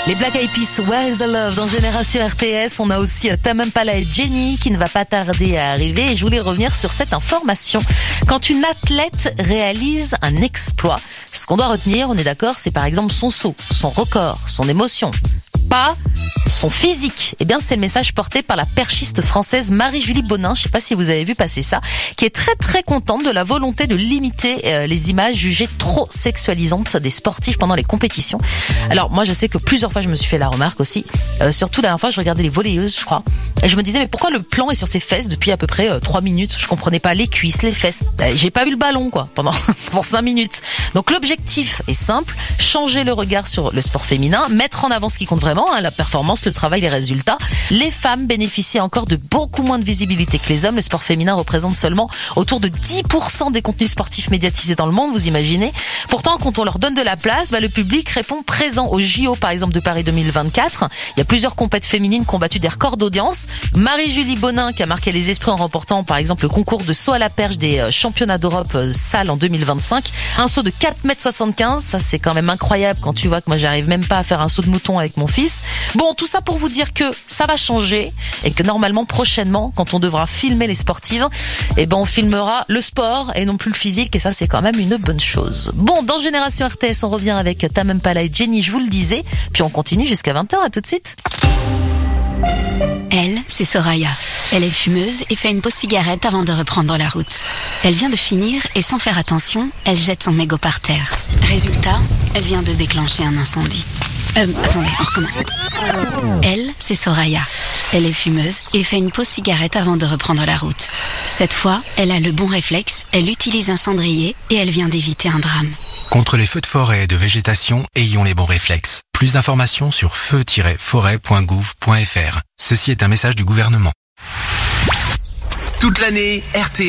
Les Black Eyed Peas, Where is the Love dans Génération RTS. On a aussi Tame Impala et Jenny qui ne va pas tarder à arriver. Et je voulais revenir sur cette information. Quand une athlète réalise un exploit, ce qu'on doit retenir, on est d'accord, c'est par exemple son saut, son record, son émotion. Pas son physique. Eh bien, c'est le message porté par la perchiste française Marie-Julie Bonin, je sais pas si vous avez vu passer ça, qui est très très contente de la volonté de limiter les images jugées trop sexualisantes des sportifs pendant les compétitions. Alors moi je sais que plusieurs fois je me suis fait la remarque aussi, surtout la dernière fois je regardais les volleyeuses je crois, et je me disais mais pourquoi le plan est sur ses fesses depuis à peu près 3 minutes, je comprenais pas, les cuisses, les fesses, j'ai pas vu le ballon quoi pendant 5 minutes. Donc l'objectif est simple, changer le regard sur le sport féminin, mettre en avant ce qui compte vraiment, la performance, le travail, les résultats. Les femmes bénéficient encore de beaucoup moins de visibilité que les hommes. Le sport féminin représente seulement autour de 10% des contenus sportifs médiatisés dans le monde, vous imaginez. Pourtant, quand on leur donne de la place, le public répond présent aux JO, par exemple, de Paris 2024. Il y a plusieurs compétitions féminines qui ont battu des records d'audience. Marie-Julie Bonin, qui a marqué les esprits en remportant, par exemple, le concours de saut à la perche des championnats d'Europe salle en 2025. Un saut de 4,75 m, ça c'est quand même incroyable quand tu vois que moi j'arrive même pas à faire un saut de mouton avec mon fils. Bon, tout ça pour vous dire que ça va changer et que normalement, prochainement, quand on devra filmer les sportives, on filmera le sport et non plus le physique, et ça, c'est quand même une bonne chose. Bon, dans Génération RTS, on revient avec Tame Impala et Jenny, je vous le disais, puis on continue jusqu'à 20h, à tout de suite. Elle, c'est Soraya. Elle est fumeuse et fait une pause cigarette avant de reprendre la route. Elle vient de finir et sans faire attention, elle jette son mégot par terre. Résultat, elle vient de déclencher un incendie. Attendez, on recommence. Elle, c'est Soraya. Elle est fumeuse et fait une pause cigarette avant de reprendre la route. Cette fois, elle a le bon réflexe, elle utilise un cendrier et elle vient d'éviter un drame. Contre les feux de forêt et de végétation, ayons les bons réflexes. Plus d'informations sur feu-forêt.gouv.fr. Ceci est un message du gouvernement. Toute l'année, RT